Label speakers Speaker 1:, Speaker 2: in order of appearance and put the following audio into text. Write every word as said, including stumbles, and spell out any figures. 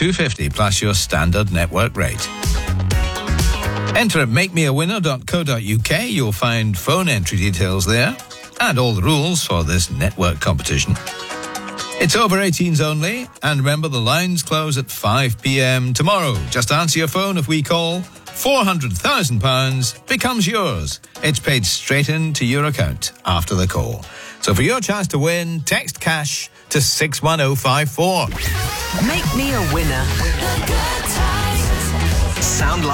Speaker 1: two hundred fifty plus your standard network rate. Enter at make me a winner dot co dot uk. You'll find phone entry details there and all the rules for this network competition. It's over eighteens only, and remember the lines close at five p.m. tomorrow. Just answer your phone if we call. four hundred thousand pounds becomes yours. It's paid straight into your account after the call. So for your chance to win, text cash to six one oh five four.
Speaker 2: Make me a winner. Sound like